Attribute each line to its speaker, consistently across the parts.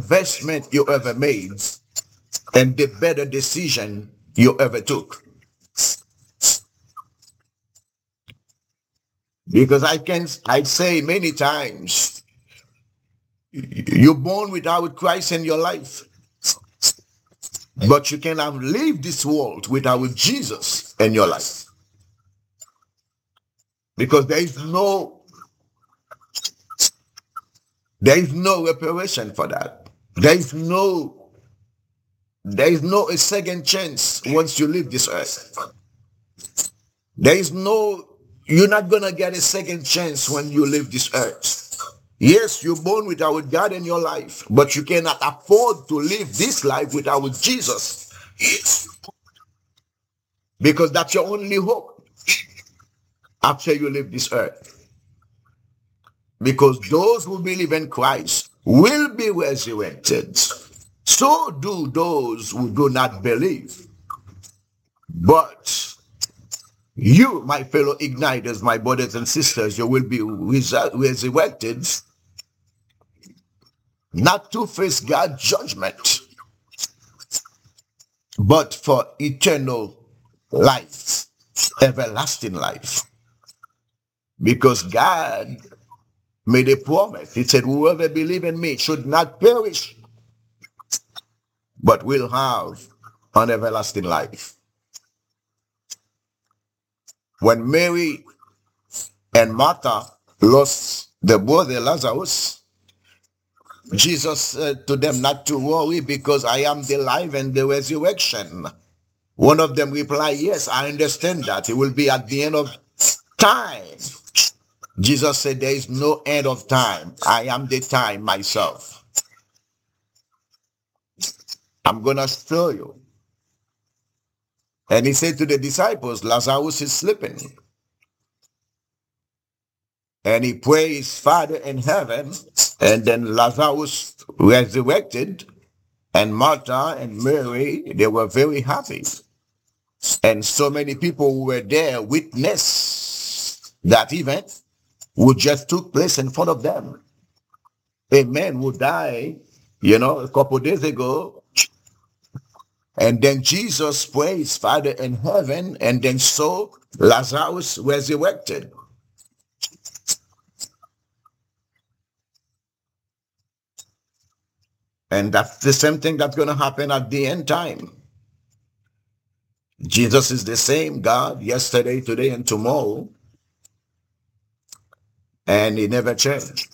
Speaker 1: investment you ever made and the better decision you ever took. Because I say many times, you're born without Christ in your life, but you cannot leave this world without Jesus in your life. Because there is no reparation for that. There is no a second chance once you leave this earth. You're not gonna get a second chance when you leave this earth. Yes, you're born without God in your life, but you cannot afford to live this life without Jesus. Because that's your only hope after you leave this earth. Because those who believe in Christ will be resurrected. So do those who do not believe. But you, my fellow igniters, my brothers and sisters, you will be resurrected not to face God's judgment, but for eternal life, everlasting life. Because God made a promise. He said, whoever believes in me should not perish, but will have an everlasting life. When Mary and Martha lost their brother Lazarus, Jesus said to them not to worry because I am the life and the resurrection. One of them replied, yes, I understand that. It will be at the end of time. Jesus said, there is no end of time. I am the time myself. I'm going to show you. And he said to the disciples, Lazarus is sleeping. And he prayed his Father in heaven, and then Lazarus resurrected, and Martha and Mary, they were very happy. And so many people who were there witnessed that event, which just took place in front of them. A man who died, a couple days ago, and then Jesus prayed his Father in heaven, and then so Lazarus resurrected. And that's the same thing that's going to happen at the end time. Jesus is the same God yesterday, today, and tomorrow. And he never changed.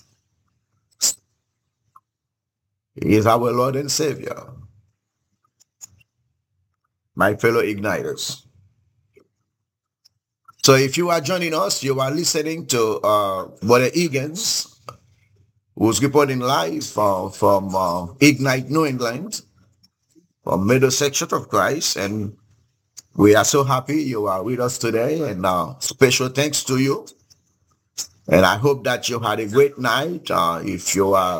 Speaker 1: He is our Lord and Savior. My fellow igniters. So if you are joining us, you are listening to Brother Egan's, who's reporting live from Ignite New England, from Middlesex Church of Christ. And we are so happy you are with us today. And special thanks to you. And I hope that you had a great night. If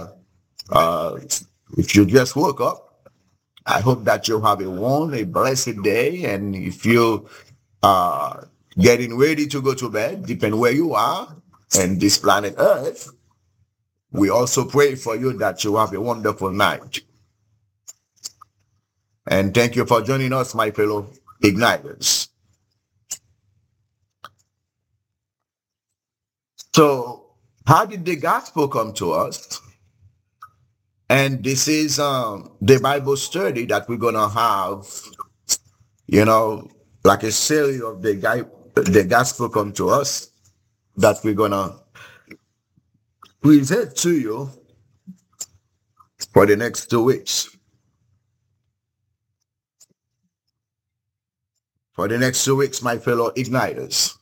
Speaker 1: you just woke up, I hope that you have a blessed day. And if you are getting ready to go to bed, depending where you are in this planet Earth, we also pray for you that you have a wonderful night. And thank you for joining us, my fellow igniters. So, how did the gospel come to us? And this is the Bible study that we're going to have, like a series of the gospel come to us that we're going to present to you for the next 2 weeks. For the next 2 weeks, my fellow igniters.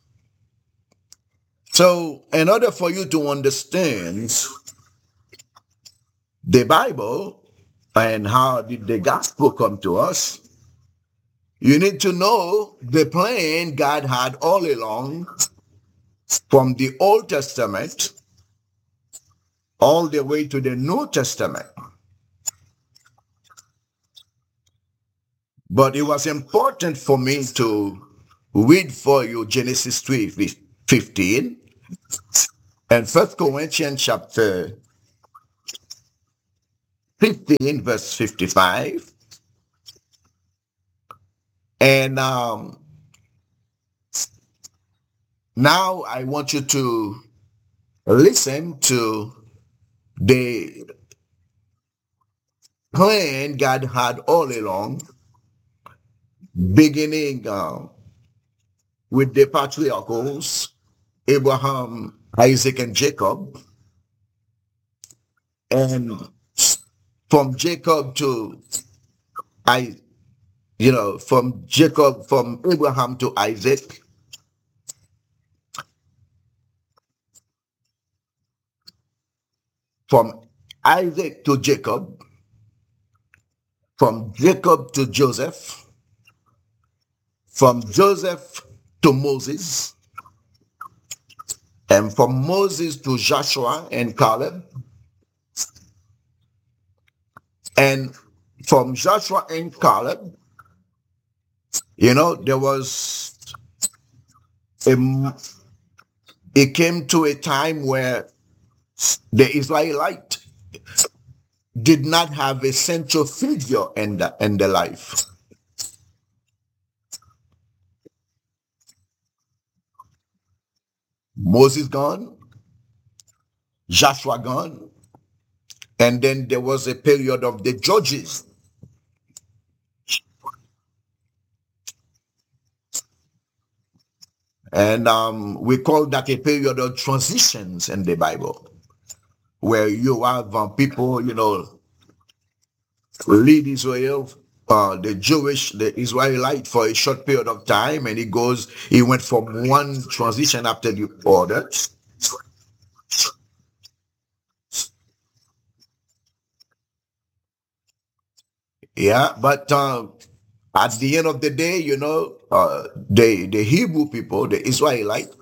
Speaker 1: So, in order for you to understand the Bible and how did the gospel come to us, you need to know the plan God had all along from the Old Testament all the way to the New Testament. But it was important for me to read for you Genesis 3:15 and 1 Corinthians chapter 15, verse 55. And now I want you to listen to the plan God had all along, beginning with the patriarchs, Abraham, Isaac, and Jacob, and from Jacob to I, from Abraham to Isaac, from Isaac to Jacob, from Jacob to Joseph, from Joseph to Moses, and from Moses to Joshua and Caleb, and from Joshua and Caleb, there was a, it came to a time where the Israelite did not have a central figure in the life. Moses gone, Joshua gone, and then there was a period of the judges. And we call that a period of transitions in the Bible, where you have people, lead Israel, the Israelite for a short period of time, and he went from one transition after the other. Yeah, but at the end of the day, the Hebrew people, the Israelite,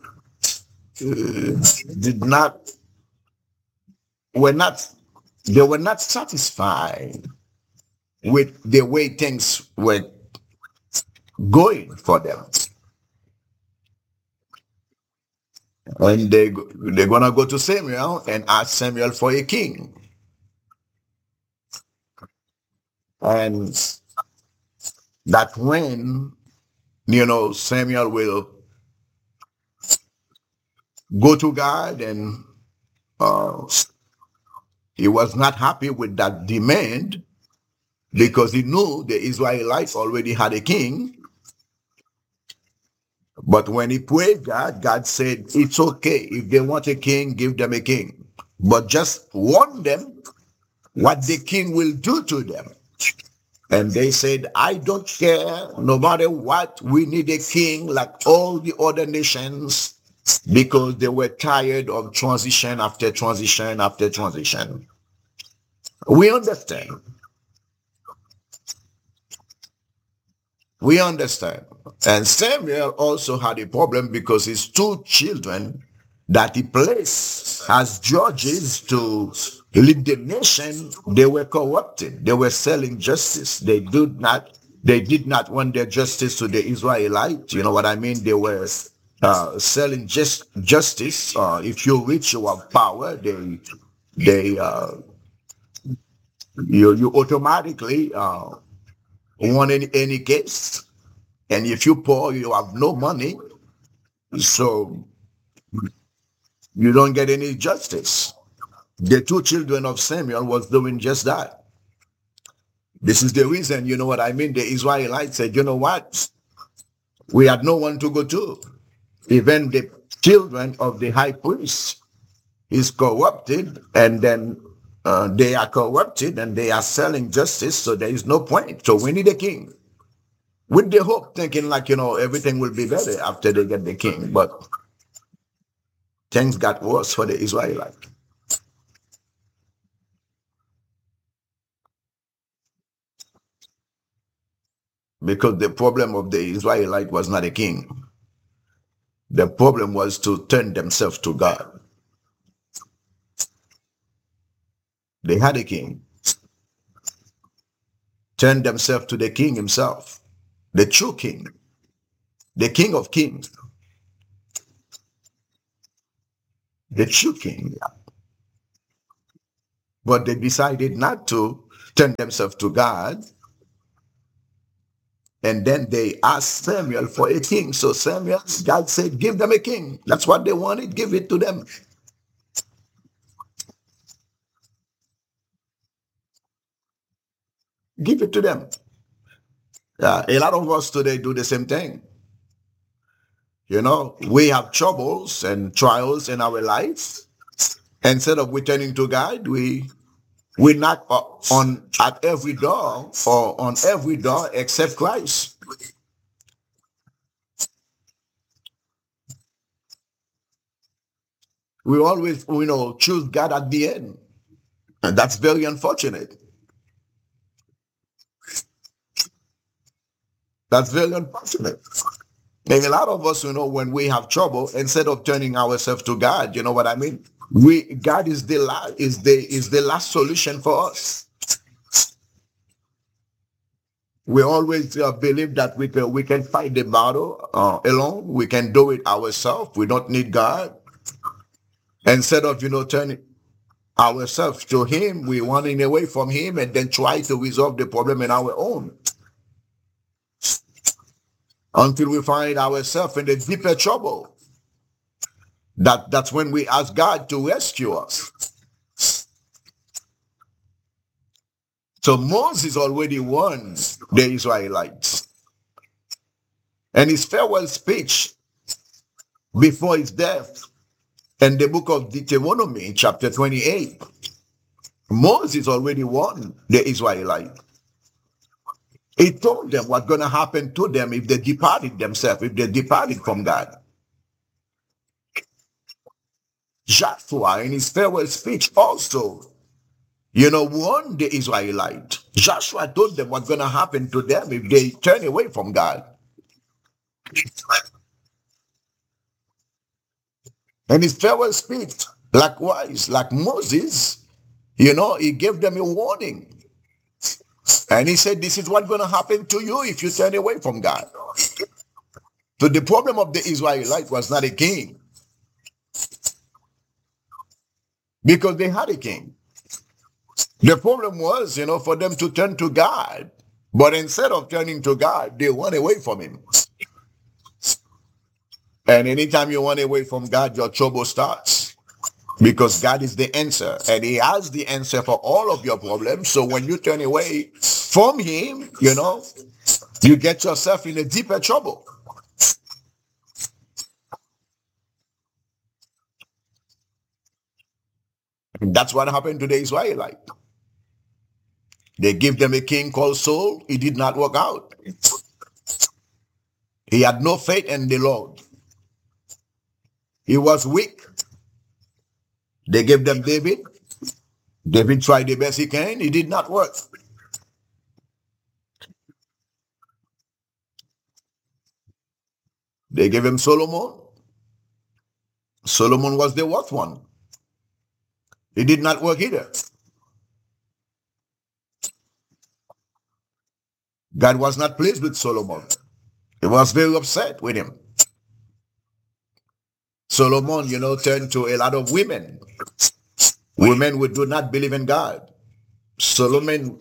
Speaker 1: did not were not they were not satisfied with the way things were going for them, and they're gonna go to Samuel and ask Samuel for a king, and that when Samuel will go to God, and uh, he was not happy with that demand because he knew the Israelites already had a king. But when he prayed God, God said, it's okay. If they want a king, give them a king. But just warn them what the king will do to them. And they said, I don't care. No matter what, we need a king like all the other nations, because they were tired of transition after transition after transition. We understand. We understand. And Samuel also had a problem because his two children that he placed as judges to lead the nation, they were corrupted. They were selling justice. They did not want their justice to the Israelites. You know what I mean? They were selling justice. If you're rich, you have power. You automatically won any case. And if you're poor, you have no money, so you don't get any justice. The two children of Samuel was doing just that. This is the reason, you know what I mean? The Israelites said, you know what? We had no one to go to. Even the children of the high priest is corrupted, and then they are corrupted and they are selling justice, so there is no point. So we need a king. With the hope, thinking like, everything will be better after they get the king. But things got worse for the Israelites. Because the problem of the Israelite was not a king. The problem was to turn themselves to God. They had a king. Turn themselves to the king himself, the true king, the king of kings, the true king. But they decided not to turn themselves to God, and then they asked Samuel for a king. So Samuel, God said, give them a king. That's what they wanted. Give it to them. Give it to them. A lot of us today do the same thing. You know, we have troubles and trials in our lives. Instead of returning to God, we knock on at every door or on every door except Christ. We always, choose God at the end. And that's very unfortunate. That's very unfortunate. And a lot of us, when we have trouble, instead of turning ourselves to God, you know what I mean? God is the last solution for us. We always believe that we can fight the battle alone. We can do it ourselves. We don't need God. Instead of turning ourselves to Him, we running away from Him and then try to resolve the problem in our own, until we find ourselves in a deeper trouble. That's when we ask God to rescue us. So Moses already warned the Israelites. And his farewell speech before his death in the book of Deuteronomy, chapter 28, Moses already warned the Israelites. He told them what's going to happen to them if they departed themselves, if they departed from God. Joshua, in his farewell speech, also, warned the Israelites. Joshua told them what's going to happen to them if they turn away from God. And his farewell speech, likewise, like Moses, he gave them a warning. And he said, this is what's going to happen to you if you turn away from God. So the problem of the Israelites was not a king, because they had a king. The problem was, for them to turn to God. But instead of turning to God, they went away from Him. And anytime you run away from God, your trouble starts. Because God is the answer. And He has the answer for all of your problems. So when you turn away from Him, you get yourself in a deeper trouble. And that's what happened to the Israelites. They gave them a king called Saul. It did not work out. He had no faith in the Lord. He was weak. They gave them David. David tried the best he can. It did not work. They gave him Solomon. Solomon was the worst one. It did not work either. God was not pleased with Solomon. He was very upset with him. Solomon, turned to a lot of women. Women who do not believe in God. Solomon,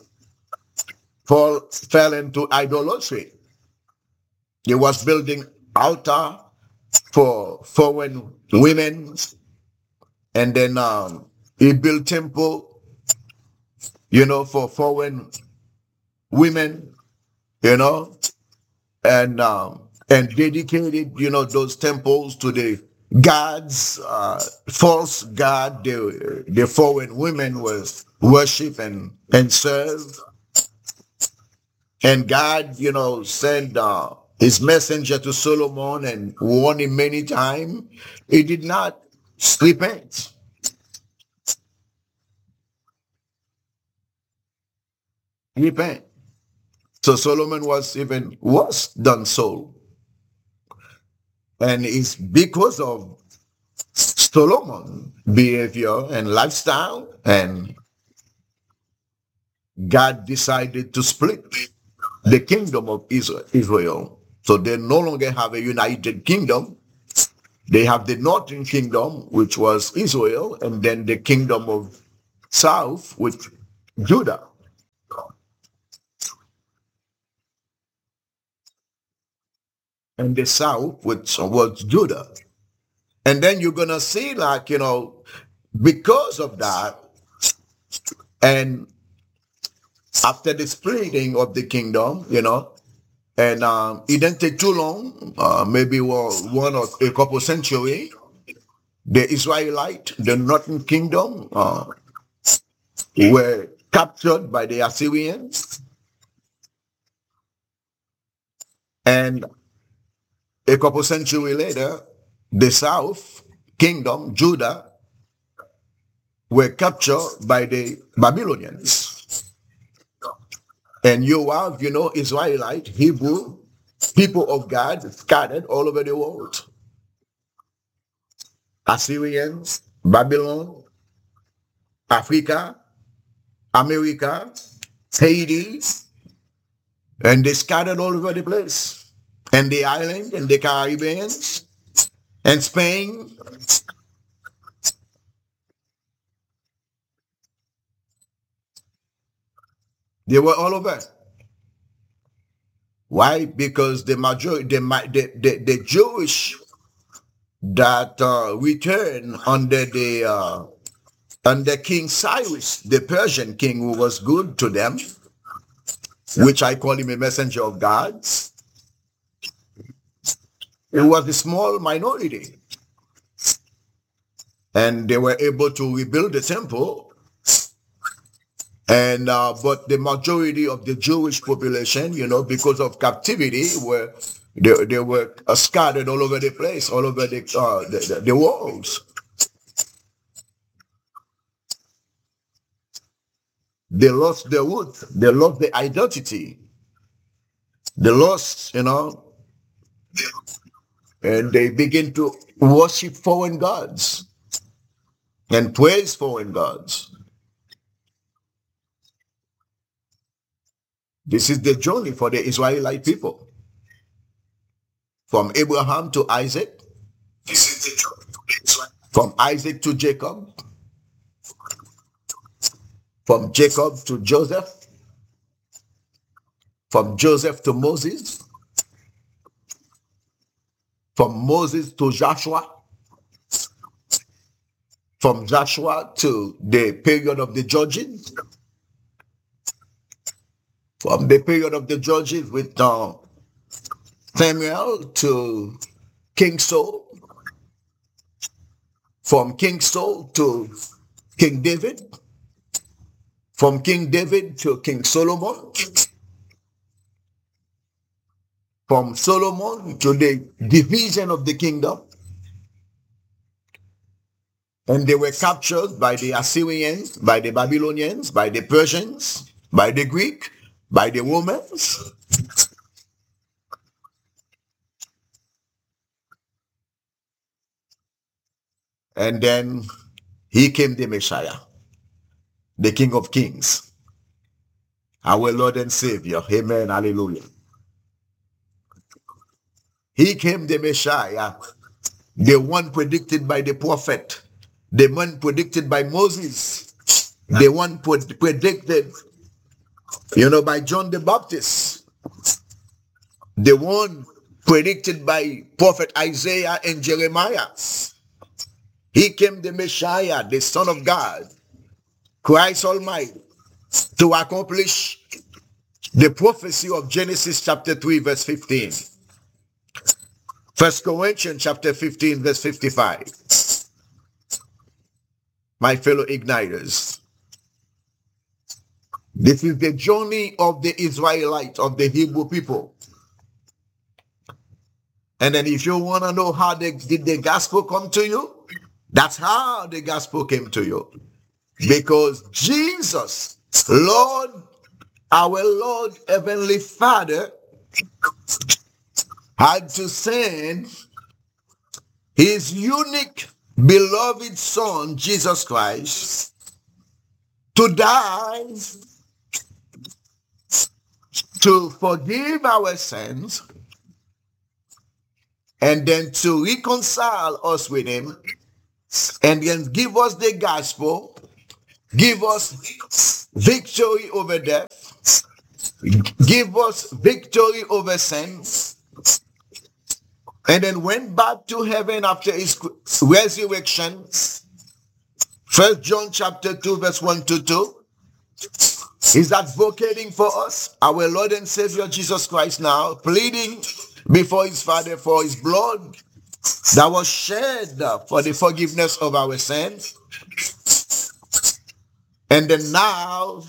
Speaker 1: fell into idolatry. He was building altar for foreign women. And then he built temple, for foreign women, and dedicated, those temples to the gods, false god, the foreign women was worship and serve. And God, sent his messenger to Solomon and warned him many times. He did not repent. Repent. So Solomon was even worse than Saul. And it's because of Solomon's behavior and lifestyle, and God decided to split the kingdom of Israel. So they no longer have a united kingdom. They have the northern kingdom, which was Israel, and then the kingdom of south, which Judah. and the south, which was Judah. And then you're gonna see, like, because of that, and after the splitting of the kingdom, and it didn't take too long, maybe one or a couple century, the Israelite, the northern kingdom, were captured by the Assyrians, and a couple century later, the south kingdom, Judah, were captured by the Babylonians. And you have, Israelite, Hebrew, people of God scattered all over the world. Assyrians, Babylon, Africa, America, Haiti, and they scattered all over the place. And the island, and the Caribbean, and Spain. They were all over. Why? Because the majority, the Jewish that returned under King Cyrus, the Persian king, who was good to them, which I call him a messenger of God. It was a small minority, and they were able to rebuild the temple. And but the majority of the Jewish population, because of captivity, they were scattered all over the place, all over the world. They lost their root, they lost their identity, they lost, and they begin to worship foreign gods and praise foreign gods. This is the journey for the Israelite people. From Abraham to Isaac. This is the journey for Israel. From Isaac to Jacob. From Jacob to Joseph. From Joseph to Moses. From Moses to Joshua. From Joshua to the period of the Judges. From the period of the Judges with Samuel to King Saul. From King Saul to King David. From King David to King Solomon. From Solomon to the division of the kingdom. And they were captured by the Assyrians, by the Babylonians, by the Persians, by the Greek, by the Romans. And then he came the Messiah, the King of Kings, our Lord and Savior. Amen. Hallelujah. He came the Messiah, the one predicted by the prophet, the one predicted by Moses, the one predicted, by John the Baptist, the one predicted by prophet Isaiah and Jeremiah. He came the Messiah, the Son of God, Christ Almighty, to accomplish the prophecy of Genesis chapter 3, verse 15. 1 Corinthians chapter 15, verse 55. My fellow igniters, this is the journey of the Israelites, of the Hebrew people. And then if you want to know how did the gospel come to you, that's how the gospel came to you. Because Jesus, Lord, our Lord, Heavenly Father, had to send his unique, beloved Son, Jesus Christ, to die, to forgive our sins, and then to reconcile us with him, and then give us the gospel, give us victory over death, give us victory over sin, and then went back to heaven after his resurrection. 1 John chapter 2 verse 1 to 2. He's advocating for us, our Lord and Savior Jesus Christ now, pleading before his Father for his blood that was shed for the forgiveness of our sins. And then now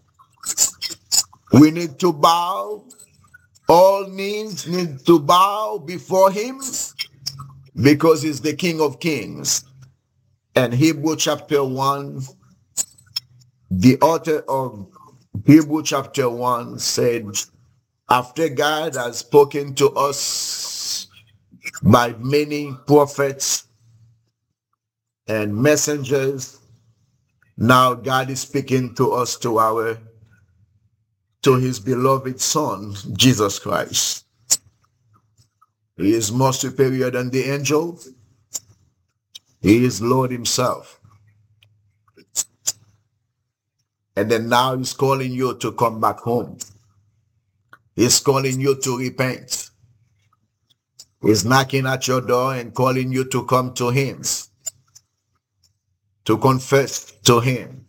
Speaker 1: we need to bow. All means need to bow before him because he's the King of Kings. And Hebrew chapter 1, the author of Hebrew chapter 1 said, after God has spoken to us by many prophets and messengers, now God is speaking to us to his beloved Son, Jesus Christ. He is more superior than the angel. He is Lord himself. And then now he's calling you to come back home. He's calling you to repent. He's knocking at your door and calling you to come to him, to confess to him.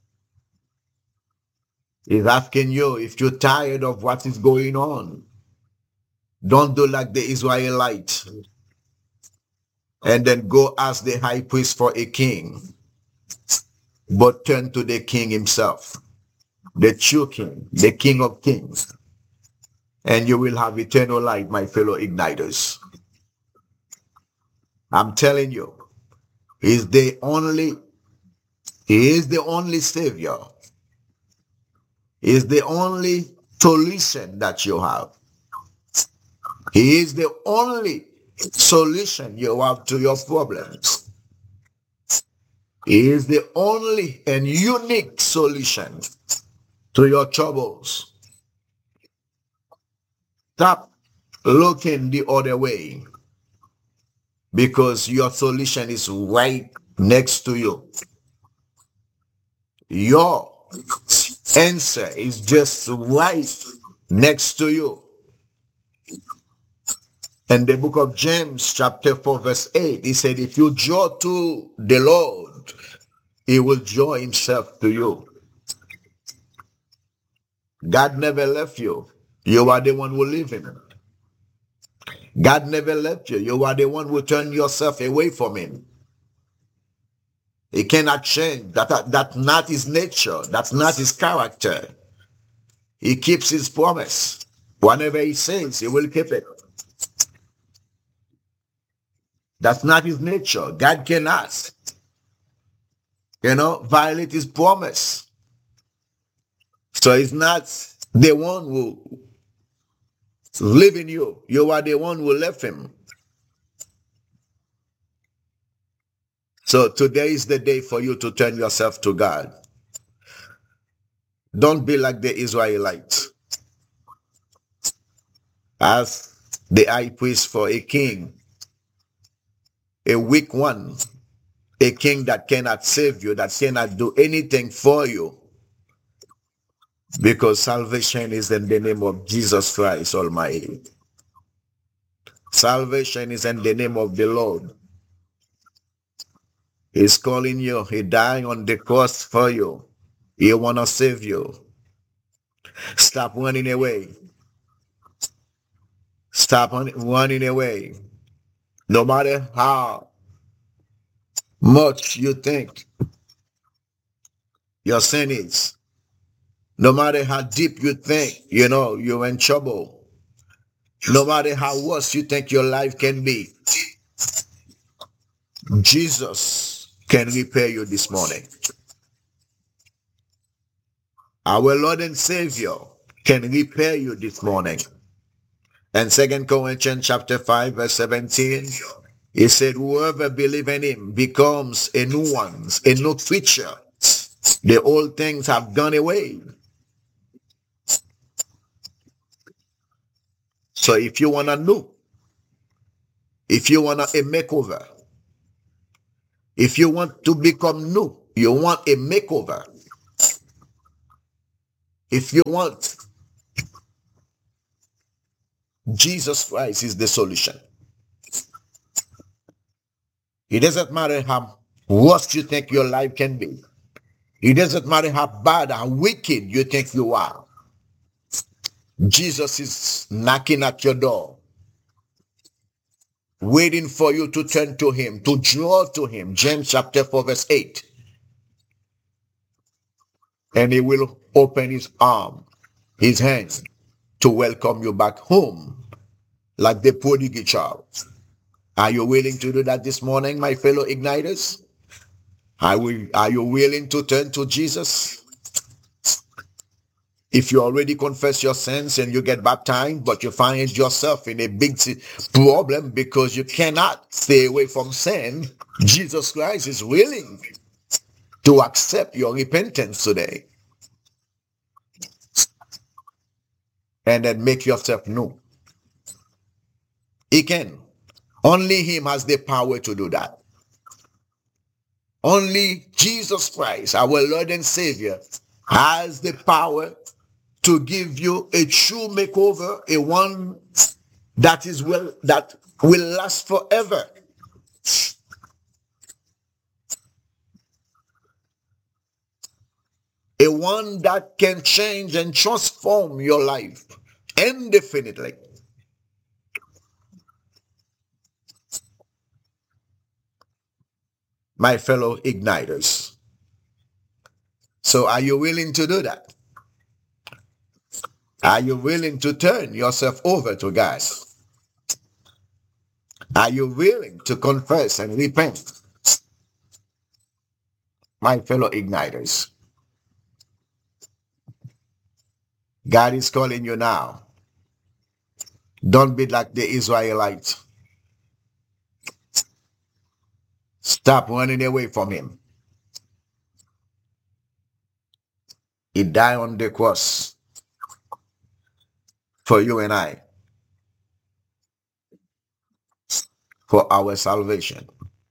Speaker 1: He's asking you if you're tired of what is going on. Don't do like the Israelites and then go ask the high priest for a king, but turn to the king himself, the true king, the King of Kings, and you will have eternal life, my fellow igniters. I'm telling you, he is the only Savior. He is the only solution that you have. He is the only solution you have to your problems. He is the only and unique solution to your troubles. Stop looking the other way because your solution is right next to you. Your answer is just right next to you. In the book of James chapter 4 verse 8, he said, if you draw to the Lord, he will draw himself to you. God never left you. You are the one who live in him. God never left you. You are the one who turned yourself away from him. He cannot change. That's not his nature. That's not his character. He keeps his promise. Whatever he says, he will keep it. That's not his nature. God cannot, violate his promise. So he's not the one who lives in you. You are the one who left him. So today is the day for you to turn yourself to God. Don't be like the Israelites. Ask the high priest for a king, a weak one, a king that cannot save you, that cannot do anything for you. Because salvation is in the name of Jesus Christ Almighty. Salvation is in the name of the Lord. He's calling you. He died on the cross for you. He want to save you. Stop running away. Stop running away. No matter how much you think your sin is, no matter how deep you think, you're in trouble, no matter how worse you think your life can be, Jesus can repair you this morning. Our Lord and Savior can repair you this morning. And 2 Corinthians chapter 5 verse 17, he said, whoever believes in him becomes a new one, a new creature. The old things have gone away. So if you want a new, if you want a makeover, if you want to become new, you want a makeover. If you want, Jesus Christ is the solution. It doesn't matter how worst you think your life can be. It doesn't matter how bad, how wicked you think you are. Jesus is knocking at your door, waiting for you to turn to him, to draw to him. James chapter 4 verse 8. And he will open his arm, his hands, to welcome you back home like the prodigal child. Are you willing to do that this morning, my fellow igniters? Are you willing to turn to Jesus? If you already confess your sins and you get baptized, but you find yourself in a big problem because you cannot stay away from sin, Jesus Christ is willing to accept your repentance today and then make yourself new. He can. Only him has the power to do that. Only Jesus Christ, our Lord and Savior, has the power to give you a true makeover, a one that will last forever. A one that can change and transform your life indefinitely. My fellow igniters. So are you willing to do that? Are you willing to turn yourself over to God? Are you willing to confess and repent? My fellow igniters. God is calling you now. Don't be like the Israelites. Stop running away from him. He died on the cross for you and I, for our salvation.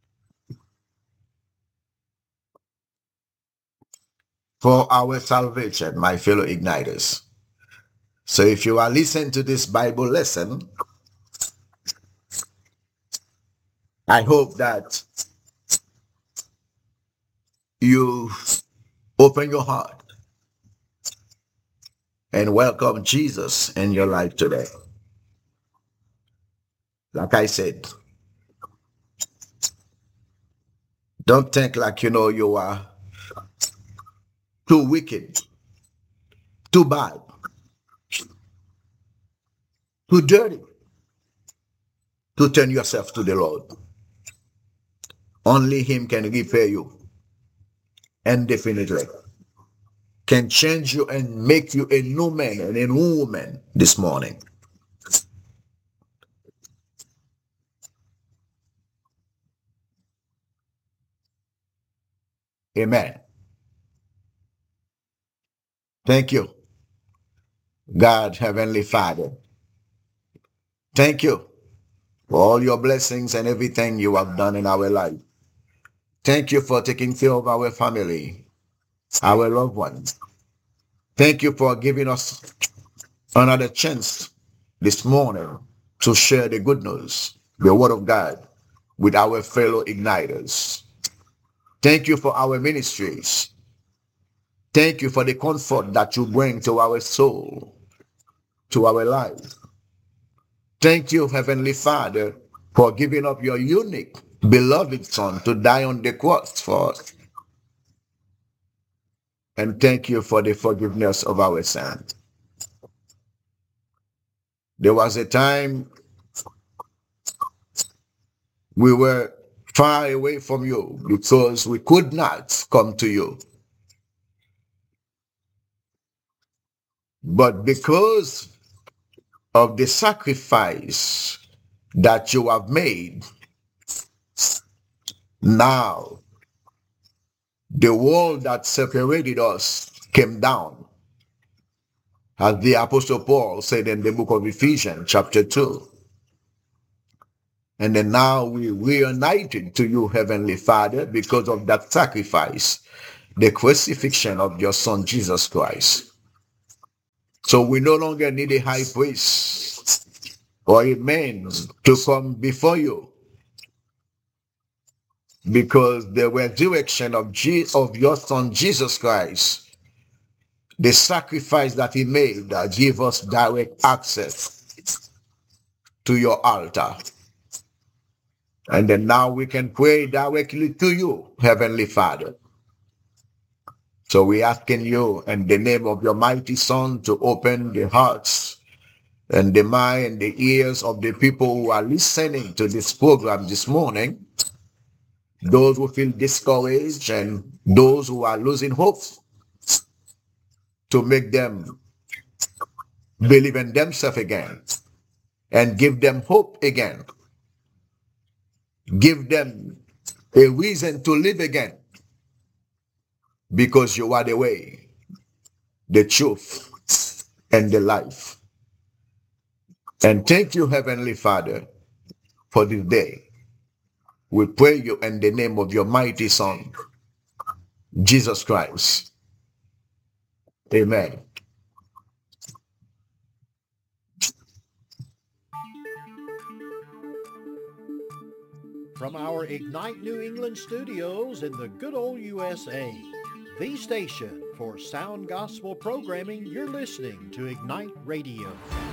Speaker 1: For our salvation, my fellow igniters. So if you are listening to this Bible lesson, I hope that you open your heart and welcome Jesus in your life today. Like I said, don't think like you are too wicked, too bad, too dirty to turn yourself to the Lord. Only him can repair you indefinitely, can change you and make you a new man and a new woman this morning. Amen. Thank you, God, Heavenly Father. Thank you for all your blessings and everything you have done in our life. Thank you for taking care of our family, our loved ones. Thank you for giving us another chance this morning to share the good news, the word of God, with our fellow igniters. Thank you for our ministries. Thank you for the comfort that you bring to our soul, to our life. Thank you, Heavenly Father, for giving up your unique, beloved Son to die on the cross for us. And thank you for the forgiveness of our sins. There was a time we were far away from you because we could not come to you. But because of the sacrifice that you have made, now the wall that separated us came down. As the Apostle Paul said in the book of Ephesians chapter 2. And then now we reunited to you, Heavenly Father, because of that sacrifice, the crucifixion of your Son, Jesus Christ. So we no longer need a high priest or a man to come before you. because the resurrection of your Son Jesus Christ, the sacrifice that he made, give us direct access to your altar. And then now we can pray directly to you, Heavenly Father. So we asking you in the name of your mighty Son to open the hearts and the mind and the ears of the people who are listening to this program this morning, those who feel discouraged and those who are losing hope, to make them believe in themselves again and give them hope again. Give them a reason to live again, because you are the way, the truth, and the life. And thank you, Heavenly Father, for this day. We pray you in the name of your mighty Son, Jesus Christ. Amen.
Speaker 2: From our Ignite New England studios in the good old USA, the station for sound gospel programming, you're listening to Ignite Radio.